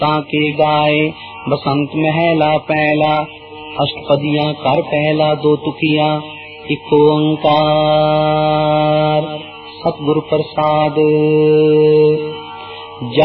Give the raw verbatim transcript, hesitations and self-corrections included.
ताके गाए बसंत महला पहला। अष्टपदियां कर पहला दो तुकिया इक ओंकार। सतगुरु प्रसाद।